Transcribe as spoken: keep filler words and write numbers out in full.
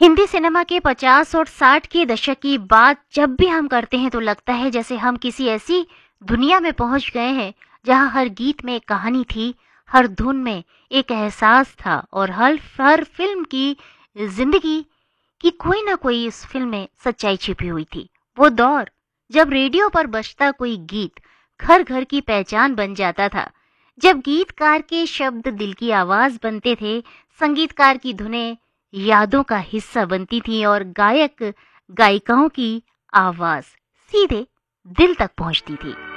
Hindi cinema के पचास और साठ के दशक की बात जब भी हम करते हैं तो लगता है जैसे हम किसी ऐसी दुनिया में पहुंच गए हैं जहां हर गीत में एक कहानी थी, हर धुन में एक एहसास था और हर हर फिल्म की जिंदगी की कोई ना कोई इस फिल्म में सच्चाई छिपी हुई थी। वो दौर जब रेडियो पर बजता कोई गीत घर घर की पहचान बन जाता था, जब गीतकार के शब्द दिल की आवाज बनते थे, संगीतकार की धुनें यादों का हिस्सा बनती थी और गायक गायिकाओं की आवाज सीधे दिल तक पहुंचती थी।